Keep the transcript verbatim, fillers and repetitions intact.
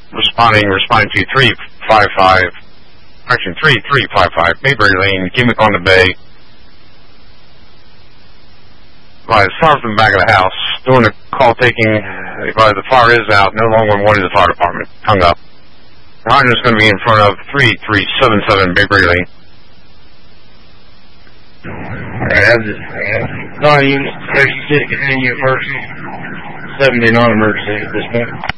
responding, responding to three five five, actually three three five five, Mayberry Lane, Gimmick on the Bay. By as far from the back of the house, doing the call taking, by the fire is out, no longer wanted the fire department, hung up. The hydrant is going to be in front of three three seven seven Mayberry Lane. Alright, I just, uh, non-unit, thirty-six, continue emergency, seventy non-emergency at this point.